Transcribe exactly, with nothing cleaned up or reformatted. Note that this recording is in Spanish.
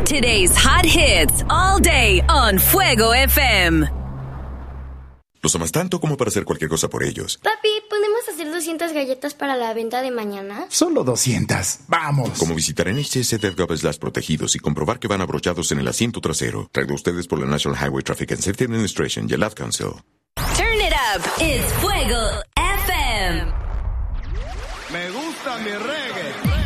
Today's hot hits all day on Fuego F M. Los amas tanto como para hacer cualquier cosa por ellos. Papi, ¿podemos hacer doscientas galletas para la venta de mañana? Solo doscientas. ¡Vamos! Como visitar N H S punto gov slash protegidos y comprobar que van abrochados en el asiento trasero. Traído a ustedes por la National Highway Traffic and Safety Administration y el Ad Council. Turn it up. It's Fuego F M. Me gusta mi reggae.